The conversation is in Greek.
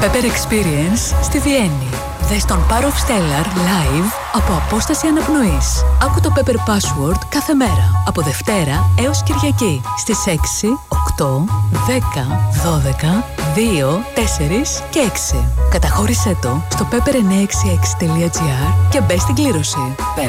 Pepper Experience στη Βιέννη. Δες τον Power of Stellar live από απόσταση αναπνοής. Άκου το Pepper Password κάθε μέρα, από Δευτέρα έως Κυριακή, στις 6, 8, 10, 12, 2, 4 και 6. Καταχώρησέ το στο pepper966.gr και μπες στην κλήρωση.